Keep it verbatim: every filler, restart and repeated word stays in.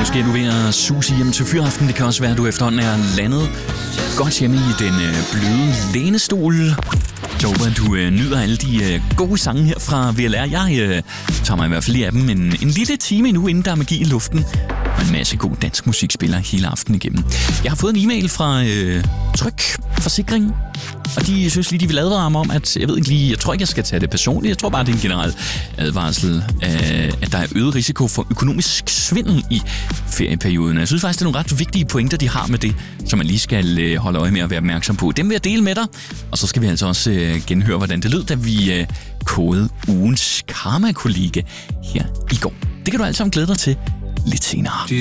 Måske er du ved at suse hjem til fyraften. Det kan også være, at du efterhånden er landet godt hjemme i den øh, bløde lænestol. Jeg håber, at du øh, nyder alle de øh, gode sange her fra V L R. Jeg øh, tager mig i hvert fald lige af dem en, en lille time endnu, inden der er magi i luften. Og en masse god dansk musik spiller hele aftenen igennem. Jeg har fået en e-mail fra øh, Tryg Forsikring. Og de synes lige, de vil advare mig om, at jeg ved ikke lige, jeg tror ikke, jeg skal tage det personligt. Jeg tror bare, det er en generel advarsel, at der er øget risiko for økonomisk svindel i ferieperioden. Jeg synes faktisk, det er nogle ret vigtige pointer, de har med det, som man lige skal holde øje med at være opmærksom på. Dem vil jeg dele med dig, og så skal vi altså også genhøre, hvordan det lød, da vi kodede ugens karma-kollega her i går. Det kan du altså glæde dig til lidt senere.